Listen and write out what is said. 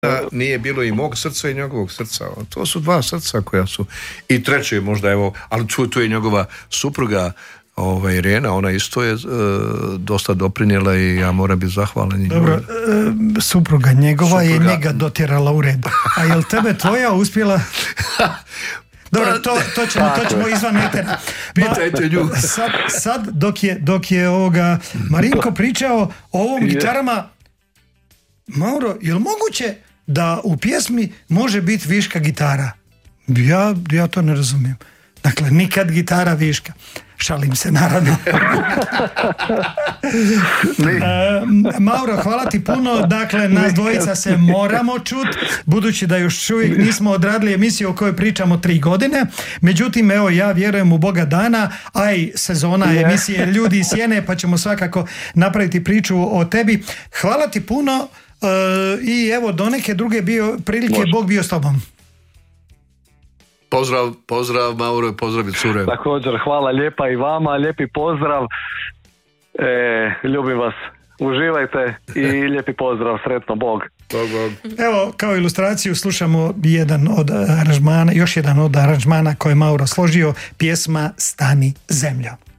nije bilo i mog srca i njegovog srca. To su dva srca koja su, i treće možda, evo, ali tu je njegova supruga Irena, ona isto je dosta doprinijela i ja moram biti zahvalan. Dobro, supruga njegova je njega dotjerala u red. A jel tebe tvoja uspjela? Dobro, to ćemo izvan etera. Pitajte nju. Sad dok je Marinko pričao o ovom gitarama, Mauro, je li moguće da u pjesmi može biti viška gitara? Ja to ne razumijem. Dakle, nikad gitara viška. Šalim se, naravno. Mauro, hvala ti puno. Dakle, nas dvojica se moramo čuti, budući da još uvijek nismo odradili emisiju o kojoj pričamo 3 godine. Međutim, evo, ja vjerujem u Boga dana, a i sezona emisije Ljudi iz sjene, pa ćemo svakako napraviti priču o tebi. Hvala ti puno i evo, do neke druge prilike, Bog bio s tobom. Pozdrav Mauro i pozdrav i cure. Također, hvala lijepa i vama, lijepi pozdrav. Ljubim vas, uživajte i lijepi pozdrav, sretno, Bog. Evo, kao ilustraciju slušamo još jedan od aranžmana koje je Mauro složio, pjesma Stani zemlja.